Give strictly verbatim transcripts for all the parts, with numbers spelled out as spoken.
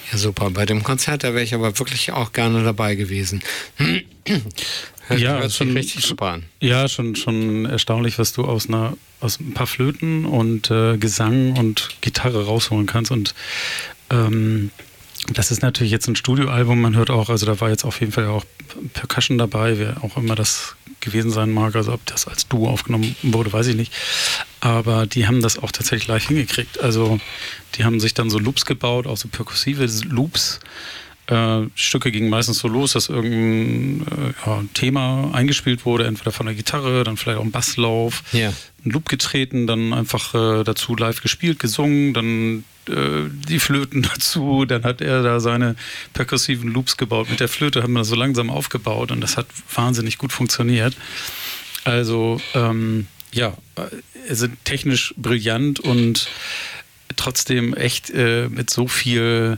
Ja, super. Bei dem Konzert, da wäre ich aber wirklich auch gerne dabei gewesen. Hört, ja, hört schon sich richtig super an. Ja, schon, schon erstaunlich, was du aus einer aus ein paar Flöten und äh, Gesang und Gitarre rausholen kannst. Und ähm, das ist natürlich jetzt ein Studioalbum, man hört auch, also da war jetzt auf jeden Fall auch Percussion dabei, wer auch immer das gewesen sein mag, also ob das als Duo aufgenommen wurde, weiß ich nicht. Aber die haben das auch tatsächlich live hingekriegt. Also die haben sich dann so Loops gebaut, auch so perkussive Loops. Äh, Stücke gingen meistens so los, dass irgendein äh, ja, Thema eingespielt wurde, entweder von der Gitarre, dann vielleicht auch ein Basslauf, ja. ein Loop getreten, dann einfach äh, dazu live gespielt, gesungen, dann äh, die Flöten dazu, dann hat er da seine perkussiven Loops gebaut. Mit der Flöte haben wir das so langsam aufgebaut und das hat wahnsinnig gut funktioniert. Also ähm, ja, also technisch brillant und trotzdem echt äh, mit so viel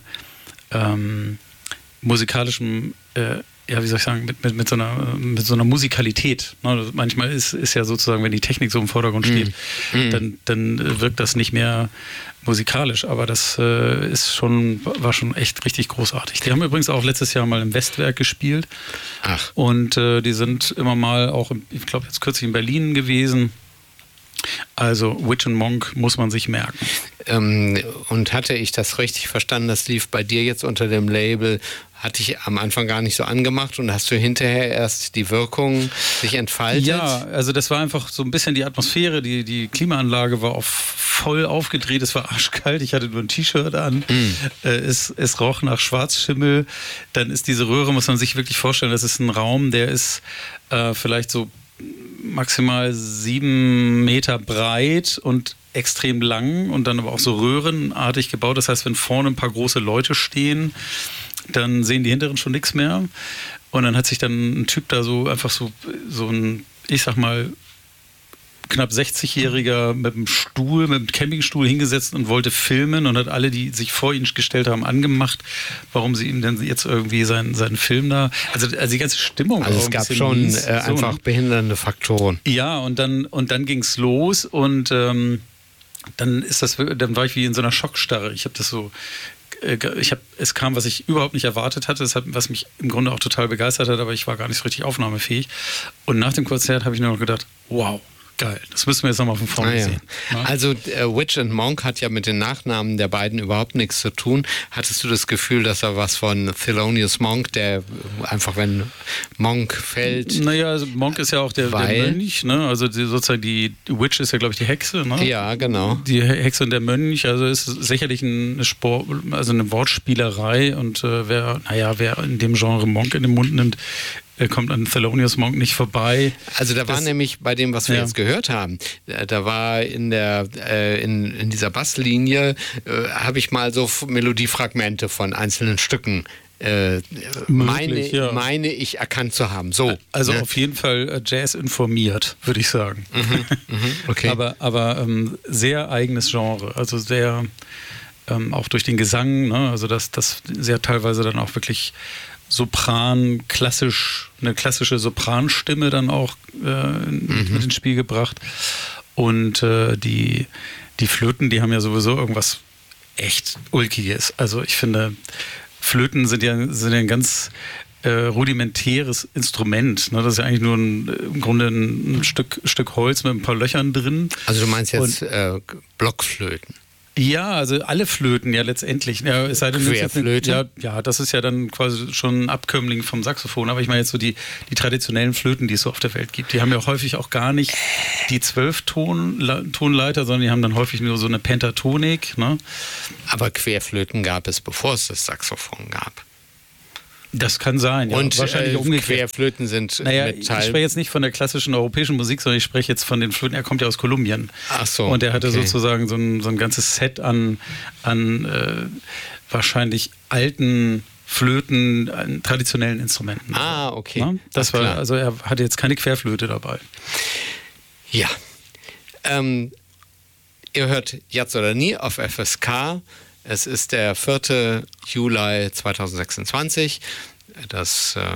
ähm, musikalischem, äh, ja, wie soll ich sagen, mit, mit, mit, so, einer, mit so einer Musikalität. Ne? Manchmal ist, ist ja sozusagen, wenn die Technik so im Vordergrund steht, mm. dann, dann wirkt das nicht mehr musikalisch, aber das äh, ist schon, war schon echt richtig großartig. Die haben übrigens auch letztes Jahr mal im Westwerk gespielt. Ach. Und äh, die sind immer mal auch, ich glaube jetzt kürzlich in Berlin gewesen. Also Witch and Monk muss man sich merken. Ähm, und hatte ich das richtig verstanden, das lief bei dir jetzt unter dem Label, hatte ich am Anfang gar nicht so angemacht und hast du hinterher erst die Wirkung sich entfaltet? Ja, also das war einfach so ein bisschen die Atmosphäre, die, die Klimaanlage war auf, voll aufgedreht, es war arschkalt, ich hatte nur ein T-Shirt an, mm. äh, es, es roch nach Schwarzschimmel, dann ist diese Röhre, muss man sich wirklich vorstellen, das ist ein Raum, der ist äh, vielleicht so maximal sieben Meter breit und extrem lang und dann aber auch so röhrenartig gebaut. Das heißt, wenn vorne ein paar große Leute stehen, dann sehen die Hinteren schon nichts mehr. Und dann hat sich dann ein Typ da so einfach so, so ein, ich sag mal, knapp sechzigjähriger mit einem Stuhl, mit einem Campingstuhl hingesetzt und wollte filmen und hat alle, die sich vor ihn gestellt haben, angemacht, warum sie ihm denn jetzt irgendwie seinen, seinen Film da, also, also die ganze Stimmung. Also es gab schon mies, äh, so, einfach behindernde Faktoren. Ja, und dann, und dann ging's los und ähm, dann ist das, dann war ich wie in so einer Schockstarre. Ich habe das so Ich hab, es kam, was ich überhaupt nicht erwartet hatte, das hat, was mich im Grunde auch total begeistert hat, aber ich war gar nicht so richtig aufnahmefähig. Und nach dem Konzert habe ich nur noch gedacht, wow, geil, das müssen wir jetzt nochmal von vorne ah, ja. sehen. Ja? Also äh, Witch and Monk hat ja mit den Nachnamen der beiden überhaupt nichts zu tun. Hattest du das Gefühl, dass er was von Thelonious Monk, der einfach, wenn Monk fällt... Naja, also Monk ist ja auch der, der Mönch, ne? Also die, sozusagen die Witch ist ja, glaube ich, die Hexe, ne? Ja, genau. Die Hexe und der Mönch, also ist sicherlich eine, Sport, also eine Wortspielerei und äh, wer, naja, wer in dem Genre Monk in den Mund nimmt, er kommt an Thelonious Monk nicht vorbei. Also da war das, nämlich bei dem, was wir ja. jetzt gehört haben, da war in der äh, in, in dieser Basslinie äh, habe ich mal so Melodiefragmente von einzelnen Stücken äh, Möglich, meine, ja. meine ich erkannt zu haben. So, also ne? Auf jeden Fall Jazz informiert, würde ich sagen. Mhm, mhm, okay. aber aber ähm, sehr eigenes Genre, also sehr ähm, auch durch den Gesang, ne? Also das das sehr teilweise dann auch wirklich Sopran, klassisch, eine klassische Sopranstimme dann auch äh, mhm. mit ins Spiel gebracht. Und äh, die, die Flöten, die haben ja sowieso irgendwas echt Ulkiges. Also ich finde, Flöten sind ja, sind ja ein ganz äh, rudimentäres Instrument. Ne? Das ist ja eigentlich nur ein, im Grunde ein, ein Stück, Stück Holz mit ein paar Löchern drin. Also du meinst jetzt Und, äh, Blockflöten? Ja, also alle Flöten ja letztendlich. Ja, es sei denn, Querflöte? Ja, ja, das ist ja dann quasi schon ein Abkömmling vom Saxophon. Aber ich meine jetzt so die, die traditionellen Flöten, die es so auf der Welt gibt, die haben ja häufig auch gar nicht die zwölf Ton, Tonleiter, sondern die haben dann häufig nur so eine Pentatonik. Ne? Aber Querflöten gab es, bevor es das Saxophon gab. Das kann sein, ja. Und wahrscheinlich äh, umgekehrt. Querflöten sind naja, Metall. Ich spreche jetzt nicht von der klassischen europäischen Musik, sondern ich spreche jetzt von den Flöten. Er kommt ja aus Kolumbien. Ach so. Und er hatte okay. sozusagen so ein, so ein ganzes Set an, an äh, wahrscheinlich alten Flöten, an traditionellen Instrumenten. Ah, okay. Ja? Das Ach, war, klar. also er hatte jetzt keine Querflöte dabei. Ja. Ähm, ihr hört Jetzt oder Nie auf F S K. Es ist der vierte Juli zweitausendsechsundzwanzig. Das äh,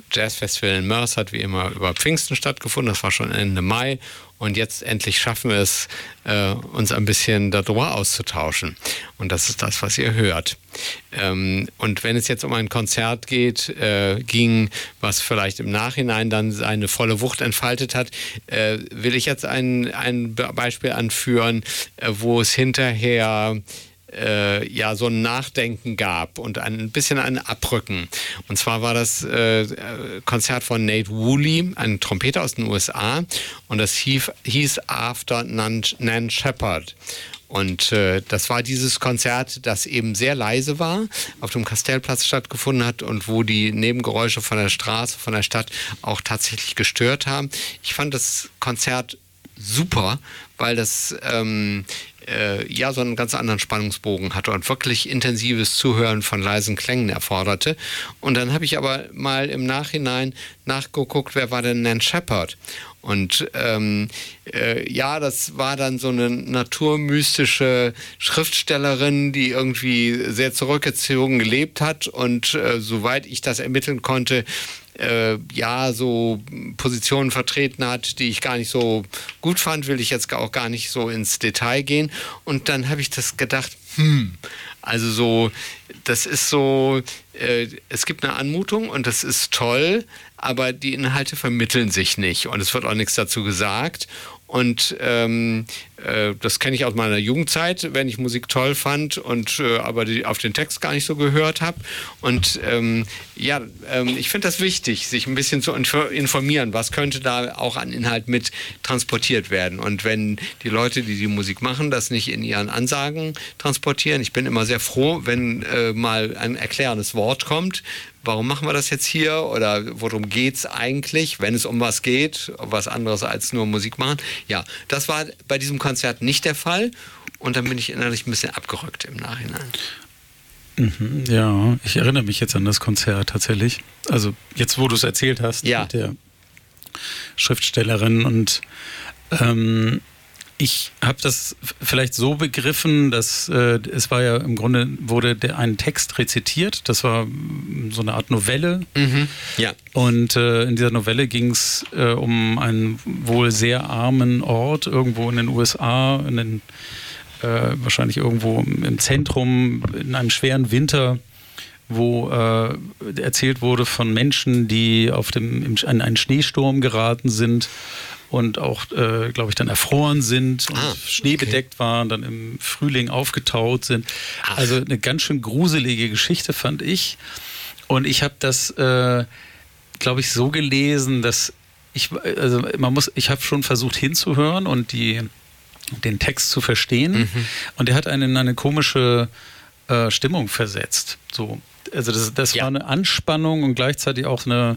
Jazzfestival in Moers hat wie immer über Pfingsten stattgefunden. Das war schon Ende Mai. Und jetzt endlich schaffen wir es, äh, uns ein bisschen darüber auszutauschen. Und das ist das, was ihr hört. Ähm, und wenn es jetzt um ein Konzert geht, äh, ging, was vielleicht im Nachhinein dann seine volle Wucht entfaltet hat, äh, will ich jetzt ein, ein Beispiel anführen, äh, wo es hinterher Äh, ja so ein Nachdenken gab und ein bisschen ein Abrücken. Und zwar war das äh, Konzert von Nate Woolley, ein Trompeter aus den U S A, und das hieß, hieß After Nan, Nan Shepard. Und äh, das war dieses Konzert, das eben sehr leise war, auf dem Kastellplatz stattgefunden hat und wo die Nebengeräusche von der Straße, von der Stadt auch tatsächlich gestört haben. Ich fand das Konzert super, weil das ähm, äh, ja so einen ganz anderen Spannungsbogen hatte und wirklich intensives Zuhören von leisen Klängen erforderte. Und dann habe ich aber mal im Nachhinein nachgeguckt, wer war denn Nan Shepard? Und ähm, äh, ja, das war dann so eine naturmystische Schriftstellerin, die irgendwie sehr zurückgezogen gelebt hat und äh, soweit ich das ermitteln konnte, äh, ja, so Positionen vertreten hat, die ich gar nicht so gut fand, will ich jetzt auch gar nicht so ins Detail gehen. Und dann habe ich das gedacht, hm, also so, das ist so, äh, es gibt eine Anmutung und das ist toll, aber die Inhalte vermitteln sich nicht und es wird auch nichts dazu gesagt. Und ähm, äh, das kenne ich aus meiner Jugendzeit, wenn ich Musik toll fand und äh, aber die, auf den Text gar nicht so gehört habe. Und ähm, ja, ähm, ich finde das wichtig, sich ein bisschen zu informieren, was könnte da auch an Inhalt mit transportiert werden. Und wenn die Leute, die die Musik machen, das nicht in ihren Ansagen transportieren, ich bin immer sehr froh, wenn äh, mal ein erklärendes Wort kommt. Warum machen wir das jetzt hier oder worum geht's eigentlich, wenn es um was geht, was anderes als nur Musik machen? Ja, das war bei diesem Konzert nicht der Fall und dann bin ich innerlich ein bisschen abgerückt im Nachhinein. Mhm, ja, ich erinnere mich jetzt an das Konzert tatsächlich. Also jetzt, wo du es erzählt hast, ja. Mit der Schriftstellerin und ähm, ich habe das vielleicht so begriffen, dass äh, es war ja im Grunde, wurde der, ein Text rezitiert, das war so eine Art Novelle. Mhm. Ja. Und äh, in dieser Novelle ging es äh, um einen wohl sehr armen Ort irgendwo in den U S A, in den, äh, wahrscheinlich irgendwo im Zentrum, in einem schweren Winter, wo äh, erzählt wurde von Menschen, die auf dem, im, in einen Schneesturm geraten sind und auch, äh, glaube ich, dann erfroren sind und ah, schneebedeckt okay. waren, dann im Frühling aufgetaut sind. Ach. Also eine ganz schön gruselige Geschichte, fand ich. Und ich habe das, äh, glaube ich, so gelesen, dass ich, also man muss, ich habe schon versucht hinzuhören und die, den Text zu verstehen. Mhm. Und der hat einen in eine komische äh, Stimmung versetzt. So, also das, das ja. war eine Anspannung und gleichzeitig auch eine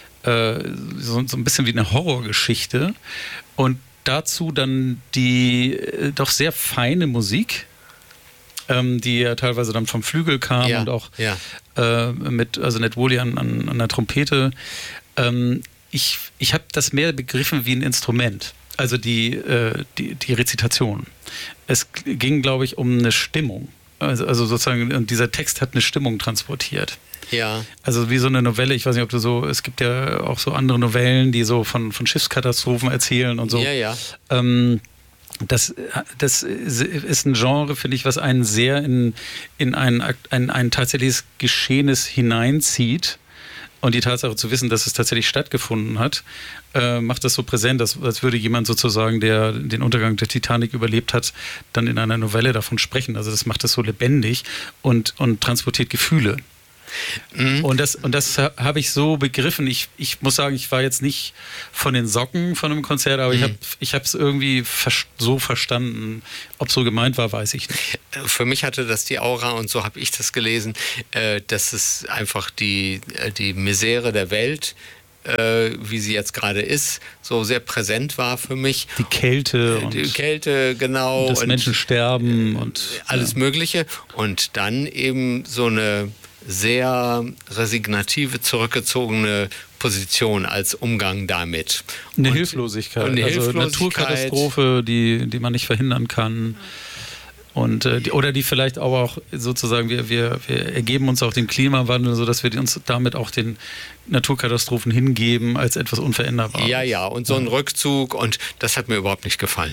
So, so ein bisschen wie eine Horrorgeschichte und dazu dann die äh, doch sehr feine Musik, ähm, die ja teilweise dann vom Flügel kam ja, und auch ja. äh, mit, also Nate Woolley an, an, an der Trompete. Ähm, ich ich habe das mehr begriffen wie ein Instrument, also die, äh, die, die Rezitation. Es ging, glaube ich, um eine Stimmung. Also, also sozusagen, und dieser Text hat eine Stimmung transportiert. Ja. Also wie so eine Novelle, ich weiß nicht, ob du so, es gibt ja auch so andere Novellen, die so von, von Schiffskatastrophen erzählen und so. Ja, ja. Ähm, das, das ist ein Genre, finde ich, was einen sehr in, in ein, ein, ein tatsächliches Geschehenes hineinzieht. Und die Tatsache zu wissen, dass es tatsächlich stattgefunden hat, äh, macht das so präsent, als, als würde jemand sozusagen, der den Untergang der Titanic überlebt hat, dann in einer Novelle davon sprechen. Also das macht das so lebendig und, und transportiert Gefühle. Mhm. Und das, und das habe ich so begriffen. Ich, ich muss sagen, ich war jetzt nicht von den Socken von einem Konzert, aber mhm. ich habe ich habe es irgendwie so verstanden. Ob so gemeint war, weiß ich nicht. Für mich hatte das die Aura, und so habe ich das gelesen, äh, dass es einfach die, die Misere der Welt, äh, wie sie jetzt gerade ist, so sehr präsent war für mich. Die Kälte. Die und Kälte, genau. Und dass und, Menschen sterben. und Alles ja. Mögliche. Und dann eben so eine sehr resignative, zurückgezogene Position als Umgang damit. Eine und, Hilflosigkeit. Und eine also Hilflosigkeit. Naturkatastrophe, die, die man nicht verhindern kann. Und, äh, die, oder die vielleicht aber auch sozusagen, wir, wir, wir ergeben uns auch dem Klimawandel, sodass wir uns damit auch den Naturkatastrophen hingeben als etwas Unveränderbares. Ja, ja, und so ein Rückzug, und das hat mir überhaupt nicht gefallen.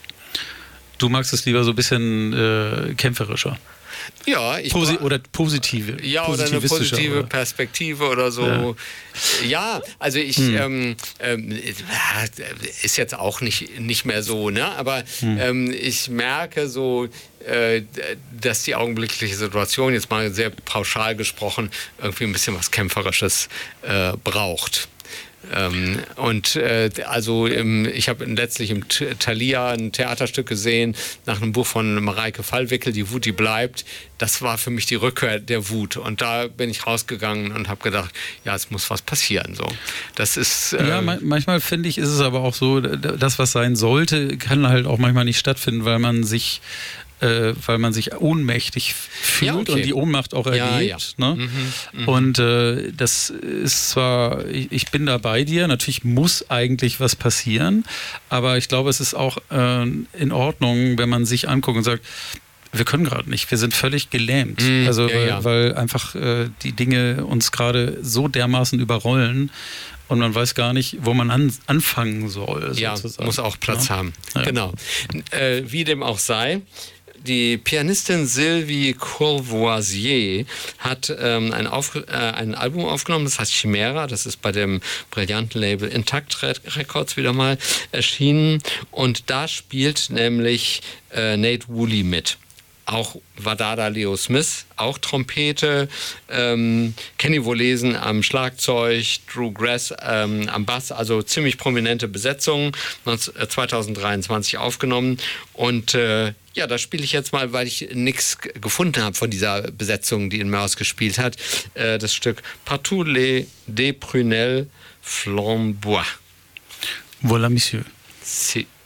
Du magst es lieber so ein bisschen äh, kämpferischer. Ja, ich Posi- oder positive. Ja, oder eine positive oder? Perspektive oder so. Ja, ja also ich hm. ähm, ähm, ist jetzt auch nicht, nicht mehr so, ne? Aber hm. ähm, ich merke so, äh, dass die augenblickliche Situation, jetzt mal sehr pauschal gesprochen, irgendwie ein bisschen was Kämpferisches äh, braucht. Ähm, und äh, also im, ich habe letztlich im Thalia ein Theaterstück gesehen nach einem Buch von Mareike Fallwickel, Die Wut, die bleibt. Das war für mich die Rückkehr der Wut, und da bin ich rausgegangen und habe gedacht, ja, es muss was passieren. So, das ist äh ja, ma- manchmal finde ich, ist es aber auch so, das, was sein sollte, kann halt auch manchmal nicht stattfinden, weil man sich Äh, weil man sich ohnmächtig fühlt, ja, okay. und die Ohnmacht auch erlebt. Ja, ja. Ne? Mhm, mh. Und äh, das ist zwar, ich, ich bin da bei dir, natürlich muss eigentlich was passieren, aber ich glaube, es ist auch äh, in Ordnung, wenn man sich anguckt und sagt, wir können gerade nicht, wir sind völlig gelähmt. Mhm, also ja, weil, ja. weil einfach äh, die Dinge uns gerade so dermaßen überrollen, und man weiß gar nicht, wo man an, anfangen soll. Ja, sozusagen. Muss auch Platz ja. haben. Ja. Genau. Äh, wie dem auch sei, die Pianistin Sylvie Courvoisier hat ähm, ein, Auf, äh, ein Album aufgenommen, das heißt Chimera, das ist bei dem brillanten Label Intact Records wieder mal erschienen, und da spielt nämlich äh, Nate Woolley mit. Auch Wadada Leo Smith, auch Trompete, ähm, Kenny Wollesen am Schlagzeug, Drew Grass ähm, am Bass, also ziemlich prominente Besetzung, zweitausenddreiundzwanzig aufgenommen. Und äh, ja, da spiele ich jetzt mal, weil ich nichts gefunden habe von dieser Besetzung, die in Mörs gespielt hat, äh, das Stück Partout les des Prunelles Flambois. Voilà, Monsieur. Si.